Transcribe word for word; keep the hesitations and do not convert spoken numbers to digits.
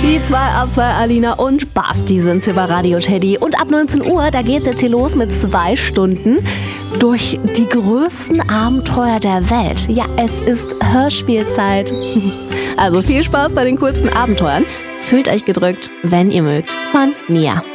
Die zwei ab zwei, Alina und Basti sind hier bei Radio Teddy. Und ab neunzehn Uhr, da geht's jetzt hier los mit zwei Stunden durch die größten Abenteuer der Welt. Ja, es ist Hörspielzeit. Also viel Spaß bei den coolsten Abenteuern. Fühlt euch gedrückt, wenn ihr mögt. Von Mia.